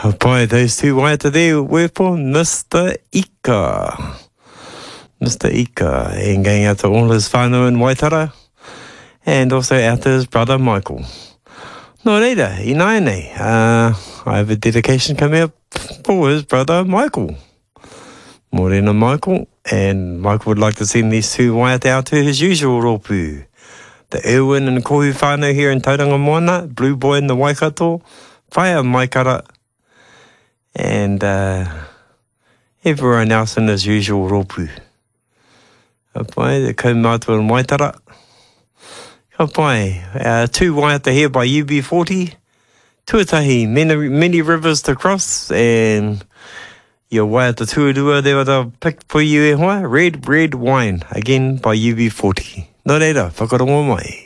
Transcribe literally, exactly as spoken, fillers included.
Boy, those two waiata there were for Mister Ika. Mister Ika, and going out to all his whānau in Waitara, and also out to his brother Michael. No reira, i nai nei, uh, I have a dedication coming up for his brother Michael. Morena Michael, and Michael would like to send these two waiata out to his usual rōpū. The Erwin and Kohu whānau here in Tauranga Moana, Blue Boy in the Waikato, Whaia Maikara, and uh, everyone else in his usual rōpū. Ka pai, the kaumātua in Waitara. Ka pai, uh, two waiata here by U B forty. Tuatahi, many, many rivers to cross, and your waiata tuarua there were picked for you e hoa. Red, red wine, again by U B forty. Nō reira, whakarongo mai.